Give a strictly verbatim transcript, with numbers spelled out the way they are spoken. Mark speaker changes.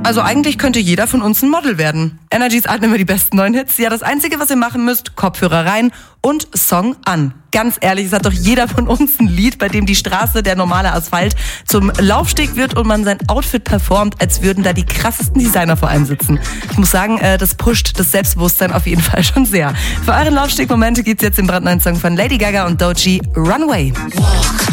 Speaker 1: Also eigentlich könnte jeder von uns ein Model werden. Energys atmen immer die besten neuen Hits. Ja, das Einzige, was ihr machen müsst, Kopfhörer rein und Song an. Ganz ehrlich, es hat doch jeder von uns ein Lied, bei dem die Straße, der normale Asphalt, zum Laufsteg wird und man sein Outfit performt, als würden da die krassesten Designer vor einem sitzen. Ich muss sagen, das pusht das Selbstbewusstsein auf jeden Fall schon sehr. Für eure Laufstegmomente gibt's jetzt den brandneuen Song von Lady Gaga und Doechii, Runaway.